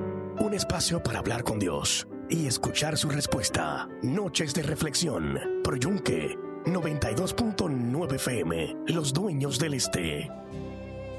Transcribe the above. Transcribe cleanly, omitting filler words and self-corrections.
Un espacio para hablar con Dios y escuchar su respuesta. Noches de reflexión. Pro Yunque 92.9 FM. Los dueños del este.